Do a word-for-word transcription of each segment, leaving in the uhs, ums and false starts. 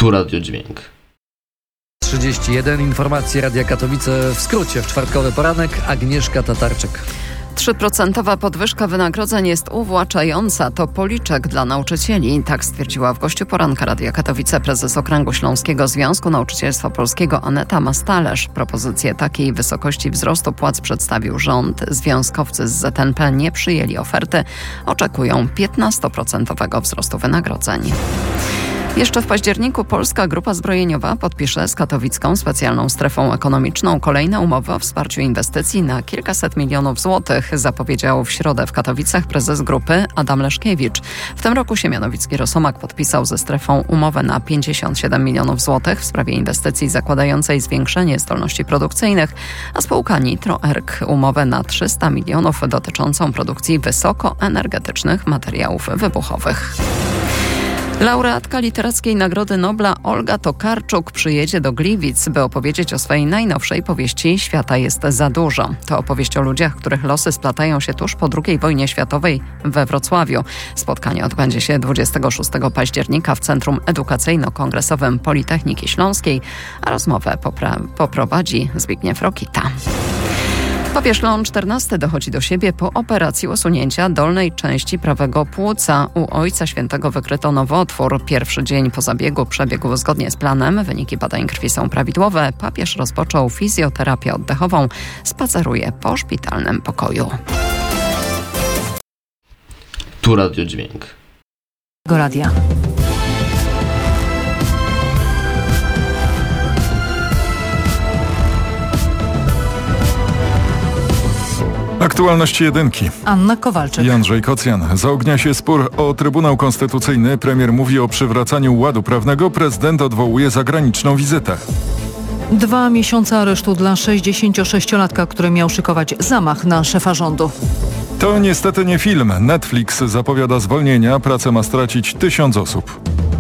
Tu Radio Dźwięk. trzydzieści jeden. Informacje Radia Katowice w skrócie. W czwartkowy poranek Agnieszka Tatarczyk. trzy procent podwyżka wynagrodzeń jest uwłaczająca. To policzek dla nauczycieli. Tak stwierdziła w gościu poranka Radia Katowice prezes Okręgu Śląskiego Związku Nauczycielstwa Polskiego Aneta Mastalerz. Propozycję takiej wysokości wzrostu płac przedstawił rząd. Związkowcy z Z N P nie przyjęli oferty. Oczekują piętnaście procent wzrostu wynagrodzeń. Jeszcze w październiku Polska Grupa Zbrojeniowa podpisze z katowicką specjalną strefą ekonomiczną kolejne umowy o wsparciu inwestycji na kilkaset milionów złotych, zapowiedział w środę w Katowicach prezes grupy Adam Leszkiewicz. W tym roku Siemianowicki Rosomak podpisał ze strefą umowę na pięćdziesiąt siedem milionów złotych w sprawie inwestycji zakładającej zwiększenie zdolności produkcyjnych, a spółka Nitro E R K umowę na trzysta milionów dotyczącą produkcji wysokoenergetycznych materiałów wybuchowych. Laureatka Literackiej Nagrody Nobla Olga Tokarczuk przyjedzie do Gliwic, by opowiedzieć o swojej najnowszej powieści Świata jest za dużo. To opowieść o ludziach, których losy splatają się tuż po drugiej wojnie światowej we Wrocławiu. Spotkanie odbędzie się dwudziestego szóstego października w Centrum Edukacyjno-Kongresowym Politechniki Śląskiej, a rozmowę popra- poprowadzi Zbigniew Rokita. Papież Leon czternasty dochodzi do siebie po operacji usunięcia dolnej części prawego płuca. U Ojca Świętego wykryto nowotwór. Pierwszy dzień po zabiegu przebiegł zgodnie z planem. Wyniki badań krwi są prawidłowe. Papież rozpoczął fizjoterapię oddechową. Spaceruje po szpitalnym pokoju. Tu Radio Dźwięk. Radia. Aktualności jedynki. Anna Kowalczyk. I Andrzej Kocjan. Zaognia się spór o Trybunał Konstytucyjny. Premier mówi o przywracaniu ładu prawnego. Prezydent odwołuje zagraniczną wizytę. Dwa miesiące aresztu dla sześćdziesięciosześciolatka, który miał szykować zamach na szefa rządu. To niestety nie film. Netflix zapowiada zwolnienia. Pracę ma stracić tysiąc osób.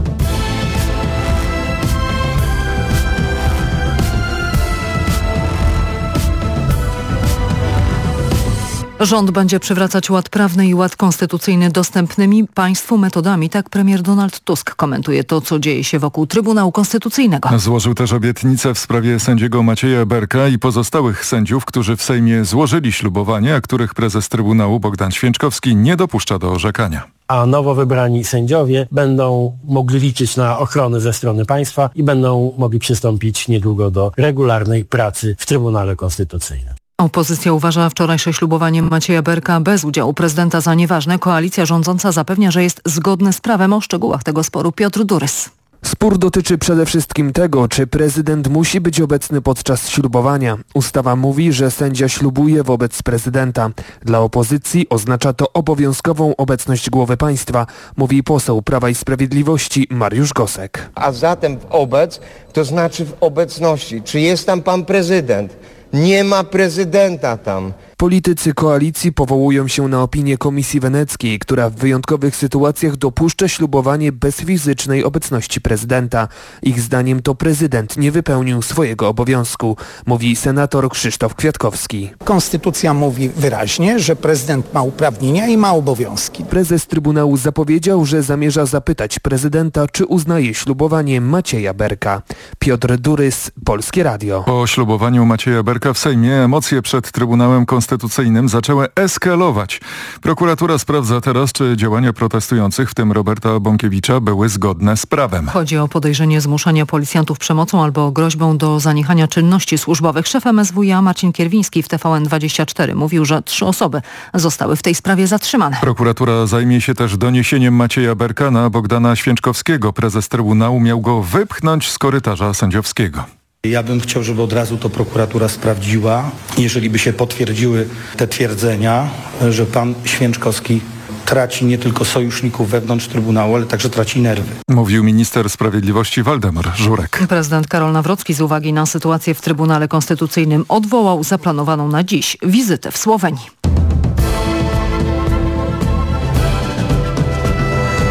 Rząd będzie przywracać ład prawny i ład konstytucyjny dostępnymi państwu metodami. Tak premier Donald Tusk komentuje to, co dzieje się wokół Trybunału Konstytucyjnego. Złożył też obietnicę w sprawie sędziego Macieja Berka i pozostałych sędziów, którzy w Sejmie złożyli ślubowanie, a których prezes Trybunału Bogdan Święczkowski nie dopuszcza do orzekania. A nowo wybrani sędziowie będą mogli liczyć na ochronę ze strony państwa i będą mogli przystąpić niedługo do regularnej pracy w Trybunale Konstytucyjnym. Opozycja uważa wczorajsze ślubowanie Macieja Berka bez udziału prezydenta za nieważne. Koalicja rządząca zapewnia, że jest zgodne z prawem. O szczegółach tego sporu Piotr Durys. Spór dotyczy przede wszystkim tego, czy prezydent musi być obecny podczas ślubowania. Ustawa mówi, że sędzia ślubuje wobec prezydenta. Dla opozycji oznacza to obowiązkową obecność głowy państwa, mówi poseł Prawa i Sprawiedliwości Mariusz Gosek. A zatem wobec to znaczy w obecności. Czy jest tam pan prezydent? Nie ma prezydenta tam. Politycy koalicji powołują się na opinię Komisji Weneckiej, która w wyjątkowych sytuacjach dopuszcza ślubowanie bez fizycznej obecności prezydenta. Ich zdaniem to prezydent nie wypełnił swojego obowiązku, mówi senator Krzysztof Kwiatkowski. Konstytucja mówi wyraźnie, że prezydent ma uprawnienia i ma obowiązki. Prezes Trybunału zapowiedział, że zamierza zapytać prezydenta, czy uznaje ślubowanie Macieja Berka. Piotr Durys, Polskie Radio. Po ślubowaniu Macieja Berka w Sejmie emocje przed Trybunałem Konstytucyjnym zaczęły eskalować. Prokuratura sprawdza teraz, czy działania protestujących, w tym Roberta Bąkiewicza, były zgodne z prawem. Chodzi o podejrzenie zmuszania policjantów przemocą albo groźbą do zaniechania czynności służbowych. Szef M S W iA Marcin Kierwiński w T V N dwadzieścia cztery mówił, że trzy osoby zostały w tej sprawie zatrzymane. Prokuratura zajmie się też doniesieniem Macieja Berka na Bogdana Święczkowskiego. Prezes Trybunału miał go wypchnąć z korytarza sędziowskiego. Ja bym chciał, żeby od razu to prokuratura sprawdziła, jeżeli by się potwierdziły te twierdzenia, że pan Święczkowski traci nie tylko sojuszników wewnątrz Trybunału, ale także traci nerwy. Mówił minister sprawiedliwości Waldemar Żurek. Prezydent Karol Nawrocki z uwagi na sytuację w Trybunale Konstytucyjnym odwołał zaplanowaną na dziś wizytę w Słowenii.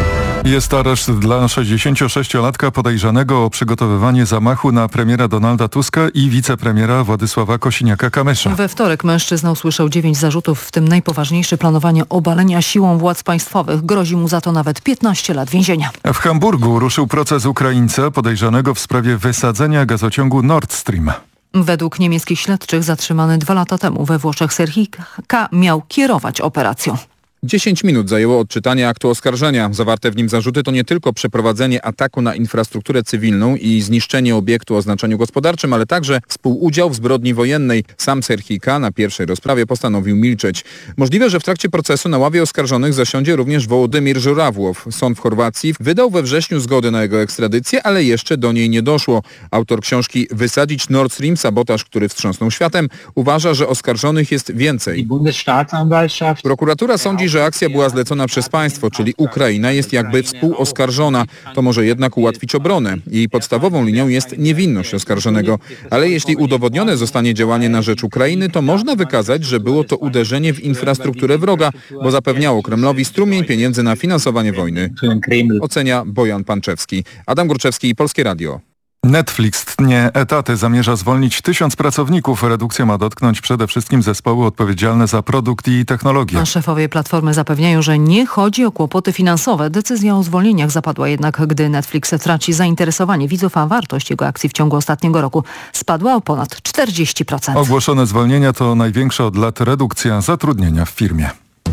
Jest areszt dla sześćdziesięciosześciolatka podejrzanego o przygotowywanie zamachu na premiera Donalda Tuska i wicepremiera Władysława Kosiniaka-Kamysza. We wtorek mężczyzna usłyszał dziewięć zarzutów, w tym najpoważniejszy planowanie obalenia siłą władz państwowych. Grozi mu za to nawet piętnaście lat więzienia. W Hamburgu ruszył proces Ukraińca podejrzanego w sprawie wysadzenia gazociągu Nord Stream. Według niemieckich śledczych zatrzymany dwa lata temu we Włoszech Serhika miał kierować operacją. dziesięć minut zajęło odczytanie aktu oskarżenia. Zawarte w nim zarzuty to nie tylko przeprowadzenie ataku na infrastrukturę cywilną i zniszczenie obiektu o znaczeniu gospodarczym, ale także współudział w zbrodni wojennej. Sam Serhika na pierwszej rozprawie postanowił milczeć. Możliwe, że w trakcie procesu na ławie oskarżonych zasiądzie również Wołodymir Żurawłow. Sąd w Chorwacji wydał we wrześniu zgodę na jego ekstradycję, ale jeszcze do niej nie doszło. Autor książki Wysadzić Nord Stream, sabotaż, który wstrząsnął światem, uważa, że oskarżonych jest więcej. Prokuratura sądzi, że akcja była zlecona przez państwo, czyli Ukraina jest jakby współoskarżona. To może jednak ułatwić obronę. Jej podstawową linią jest niewinność oskarżonego. Ale jeśli udowodnione zostanie działanie na rzecz Ukrainy, to można wykazać, że było to uderzenie w infrastrukturę wroga, bo zapewniało Kremlowi strumień pieniędzy na finansowanie wojny. Ocenia Bojan Panczewski. Adam Górczewski, Polskie Radio. Netflix tnie etaty, zamierza zwolnić tysiąc pracowników. Redukcja ma dotknąć przede wszystkim zespoły odpowiedzialne za produkt i technologię. A szefowie platformy zapewniają, że nie chodzi o kłopoty finansowe. Decyzja o zwolnieniach zapadła jednak, gdy Netflix traci zainteresowanie widzów, a wartość jego akcji w ciągu ostatniego roku spadła o ponad czterdzieści procent. Ogłoszone zwolnienia to największa od lat redukcja zatrudnienia w firmie.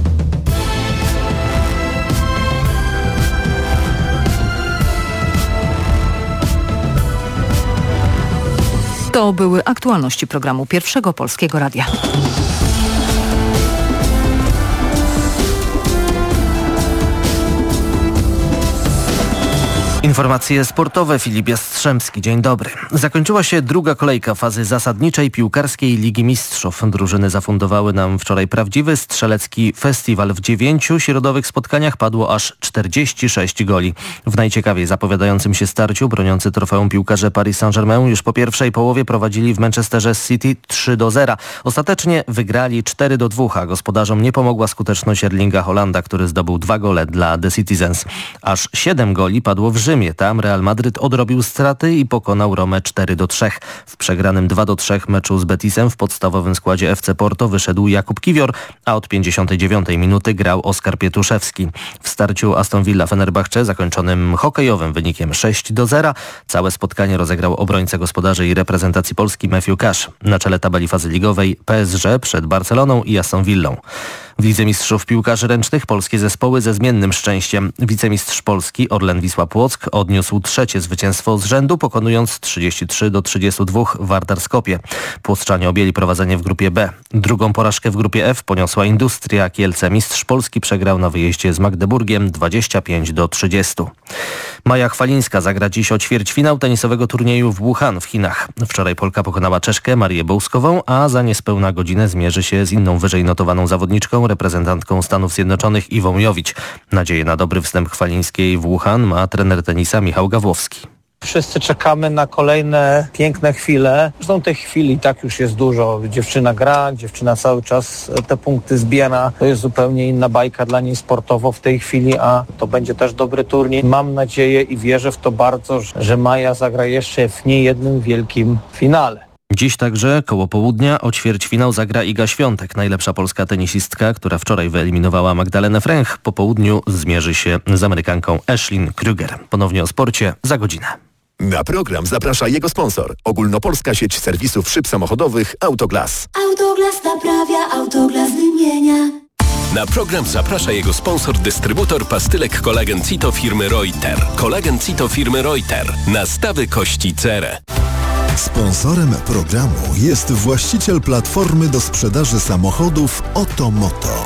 To były aktualności programu Pierwszego Polskiego Radia. Informacje sportowe. Filip Jastrzębski. Dzień dobry. Zakończyła się druga kolejka fazy zasadniczej piłkarskiej Ligi Mistrzów. Drużyny zafundowały nam wczoraj prawdziwy strzelecki festiwal. W dziewięciu środowych spotkaniach padło aż czterdzieści sześć goli. W najciekawiej zapowiadającym się starciu broniący trofeum piłkarze Paris Saint-Germain już po pierwszej połowie prowadzili w Manchesterze City trzy do zera. Ostatecznie wygrali cztery do dwóch, a gospodarzom nie pomogła skuteczność Erlinga Holanda, który zdobył dwa gole dla The Citizens. Aż siedem goli padło w Rzymie. Tam Real Madryt odrobił straty i pokonał Romę cztery do trzech. W przegranym dwa do trzech meczu z Betisem w podstawowym składzie F C Porto wyszedł Jakub Kiwior, a od pięćdziesiątej dziewiątej minuty grał Oskar Pietuszewski. W starciu Aston Villa Fenerbahce zakończonym hokejowym wynikiem sześć do zera całe spotkanie rozegrał obrońca gospodarzy i reprezentacji Polski Matthew Cash. Na czele tabeli fazy ligowej P S G przed Barceloną i Aston Villą. W Lidze Mistrzów Piłkarzy Ręcznych polskie zespoły ze zmiennym szczęściem. Wicemistrz Polski Orlen Wisła Płock odniósł trzecie zwycięstwo z rzędu, pokonując trzydzieści trzy do trzydziestu dwóch Vardar Skopje. Płostrzanie objęli prowadzenie w grupie B. Drugą porażkę w grupie F poniosła Industria Kielce. Mistrz Polski przegrał na wyjeździe z Magdeburgiem dwadzieścia pięć do trzydziestu. Maja Chwalińska zagra dziś o ćwierćfinał tenisowego turnieju w Wuhan w Chinach. Wczoraj Polka pokonała Czeszkę Marię Bołskową, a za niespełna godzinę zmierzy się z inną wyżej notowaną zawodniczką, reprezentantką Stanów Zjednoczonych Iwą Jowić. Nadzieję na dobry wstęp Chwalińskiej w Wuhan ma trener tenisa Michał Gawłowski. Wszyscy czekamy na kolejne piękne chwile. Zresztą tych chwil i tak już jest dużo. Dziewczyna gra, dziewczyna cały czas te punkty zbiera. To jest zupełnie inna bajka dla niej sportowo w tej chwili, a to będzie też dobry turniej. Mam nadzieję i wierzę w to bardzo, że Maja zagra jeszcze w niejednym wielkim finale. Dziś także koło południa o ćwierćfinał zagra Iga Świątek, najlepsza polska tenisistka, która wczoraj wyeliminowała Magdalenę Fręch. Po południu zmierzy się z Amerykanką Ashlyn Kruger. Ponownie o sporcie za godzinę. Na program zaprasza jego sponsor. Ogólnopolska sieć serwisów szyb samochodowych Autoglas. Autoglas naprawia, Autoglas wymienia. Na program zaprasza jego sponsor, dystrybutor pastylek Kolagen Cito firmy Reuter. Kolagen Cito firmy Reuter. Nastawy kości cerę. Sponsorem programu jest właściciel platformy do sprzedaży samochodów Otomoto.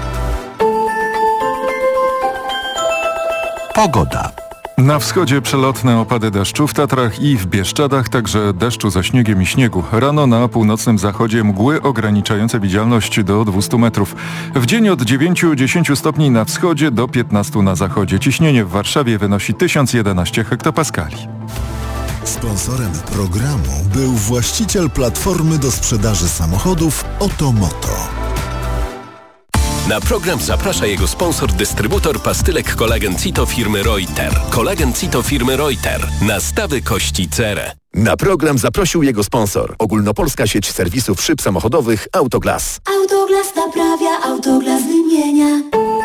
Pogoda. Na wschodzie przelotne opady deszczu, w Tatrach i w Bieszczadach, także deszczu ze śniegiem i śniegu. Rano na północnym zachodzie mgły ograniczające widzialność do dwustu metrów. W dzień od dziewięciu do dziesięciu stopni na wschodzie do piętnastu na zachodzie. Ciśnienie w Warszawie wynosi tysiąc jedenaście hektopaskali. Sponsorem programu był właściciel platformy do sprzedaży samochodów Otomoto. Na program zaprasza jego sponsor, dystrybutor pastylek Kolagen Cito firmy Reuter. Kolagen Cito firmy Reuter. Nastawy kości cerę. Na program zaprosił jego sponsor. Ogólnopolska sieć serwisów szyb samochodowych Autoglas. Autoglas naprawia, Autoglas wymienia.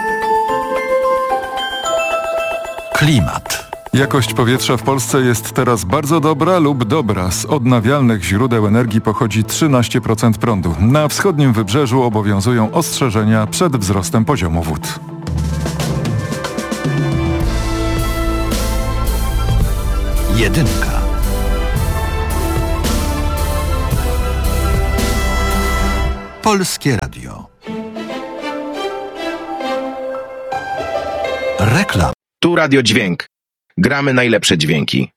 Klimat. Jakość powietrza w Polsce jest teraz bardzo dobra lub dobra. Z odnawialnych źródeł energii pochodzi trzynaście procent prądu. Na wschodnim wybrzeżu obowiązują ostrzeżenia przed wzrostem poziomu wód. Jedynka. Polskie Radio. Reklam. Tu Radio Dźwięk. Gramy najlepsze dźwięki.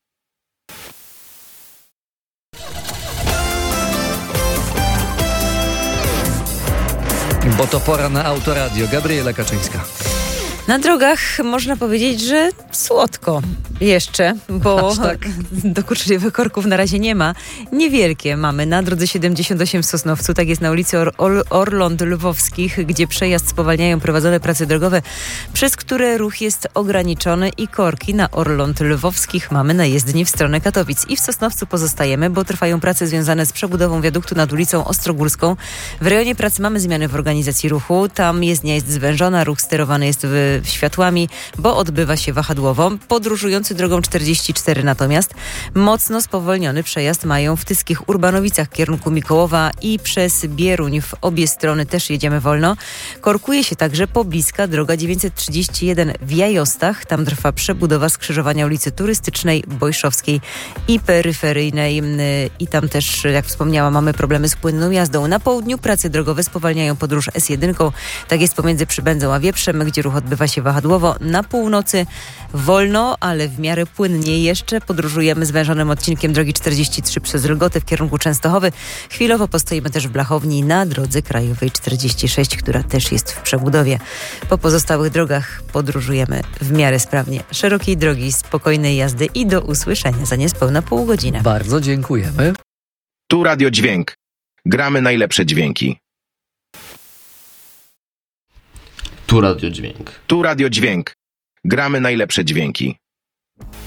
Bo to pora na Autoradio. Gabriela Kaczyńska. Na drogach można powiedzieć, że słodko jeszcze, bo tak. dokuczliwych korków na razie nie ma. Niewielkie mamy na drodze siedemdziesiąt osiem w Sosnowcu, tak jest na ulicy Or- Or- Orląt Lwowskich, gdzie przejazd spowalniają prowadzone prace drogowe, przez które ruch jest ograniczony i korki na Orląt Lwowskich mamy na jezdni w stronę Katowic. I w Sosnowcu pozostajemy, bo trwają prace związane z przebudową wiaduktu nad ulicą Ostrogórską. W rejonie pracy mamy zmiany w organizacji ruchu. Tam jezdnia jest zwężona, ruch sterowany jest w światłami, bo odbywa się wahadłowo. Podróżujący drogą czterdzieści cztery natomiast mocno spowolniony przejazd mają w Tyskich Urbanowicach w kierunku Mikołowa i przez Bieruń w obie strony też jedziemy wolno. Korkuje się także pobliska droga dziewięćset trzydzieści jeden w Jajostach. Tam trwa przebudowa skrzyżowania ulicy Turystycznej, Bojszowskiej i Peryferyjnej i tam też, jak wspomniałam, mamy problemy z płynną jazdą. Na południu prace drogowe spowalniają podróż S jeden. Tak jest pomiędzy Przybędzą a Wieprzem, gdzie ruch odbywa się wahadłowo. Na północy wolno, ale w miarę płynnie jeszcze podróżujemy zwężonym odcinkiem drogi czterdzieści trzy przez Lgotę w kierunku Częstochowy. Chwilowo postoimy też w Blachowni na drodze krajowej czterdzieści sześć, która też jest w przebudowie. Po pozostałych drogach podróżujemy w miarę sprawnie. Szerokiej drogi, spokojnej jazdy i do usłyszenia za niespełna pół godziny. Bardzo dziękujemy. Tu Radio Dźwięk. Gramy najlepsze dźwięki. Tu Radio Dźwięk. Tu Radio Dźwięk. Gramy najlepsze dźwięki.